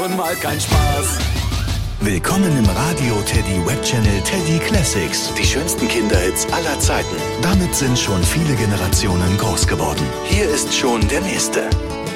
schon mal kein Spaß. Willkommen im Radio Teddy Webchannel Teddy Classics. Die schönsten Kinderhits aller Zeiten. Damit sind schon viele Generationen groß geworden. Hier ist schon der nächste.